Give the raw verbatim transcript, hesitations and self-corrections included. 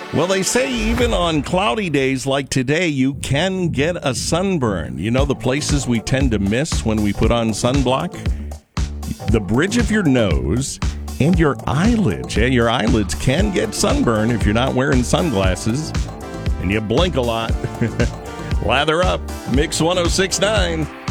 Well, they say even on cloudy days like today, you can get a sunburn. You know the places we tend to miss when we put on sunblock? The bridge of your nose and your eyelids. Yeah, your eyelids can get sunburn if you're not wearing sunglasses and you blink a lot. Lather up. Mix one oh six point nine.